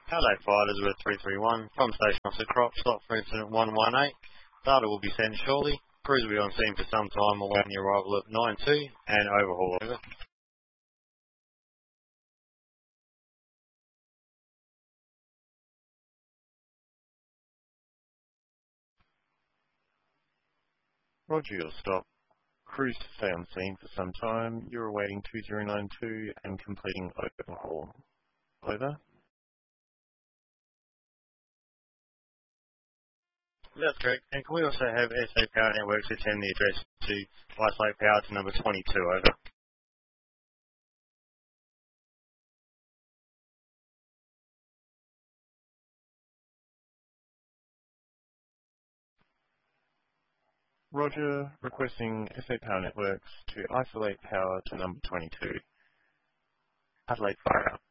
Adelaide Fighters with 331 from Station Officer Crop, slot for incident 118. Data will be sent shortly. Crews will be on scene for some time awaiting the arrival of 92 and overhaul over. Roger your stop. Crews to stay on scene for some time. You're awaiting 2092 and completing overhaul. Over. That's correct. And can we also have SA Power Networks attend the address to isolate power to number 22, over. Roger, requesting SA Power Networks to isolate power to number 22. Adelaide Fire.